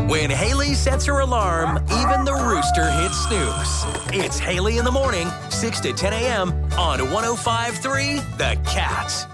When Haley sets her alarm, even the rooster hits snooze. It's Haley in the morning, 6 to 10 a.m. on 105.3 The Cat.